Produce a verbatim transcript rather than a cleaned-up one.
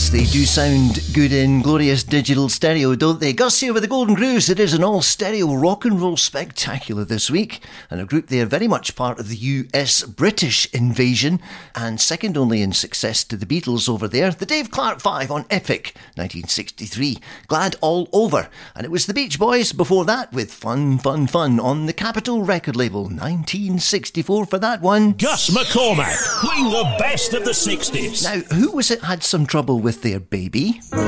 They do sound good in glorious digital stereo, don't they? Gus here with the Golden Grooves. It is an all-stereo rock and roll spectacular this week, and a group they are very much part of the U S British invasion, and second only in success to the Beatles over there. The Dave Clark Five on Epic, nineteen sixty-three. Glad All Over. And it was the Beach Boys before that with Fun, Fun, Fun on the Capitol record label, nineteen sixty-four for that one. Gus McCormack, playing the best of the sixties. Now, who was it had some trouble with their baby?